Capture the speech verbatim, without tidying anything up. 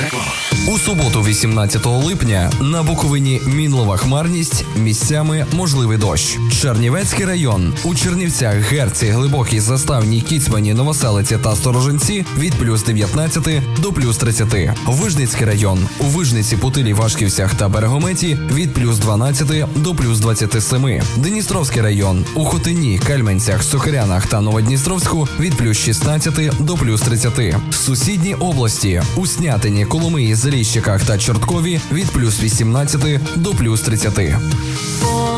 У суботу, вісімнадцятого липня, на Буковині мінлива хмарність, місцями можливий дощ. Чернівецький район. У Чернівцях, Герці, Глибокій, Заставній, Кіцмані, Новоселиці та Сторожинці від плюс дев'ятнадцяти до плюс тридцяти. Вижницький район. У Вижниці, Путилі, Вашківцях та Берегометі від плюс дванадцяти до плюс двадцяти семи. Дністровський район. У Хотині, Кельменцях, Сухарянах та Новодністровську від плюс шістнадцяти до плюс тридцяти. Сусідні області. У Снятині, Коломиї, Заліщиках та Чорткові від плюс вісімнадцяти до плюс тридцяти.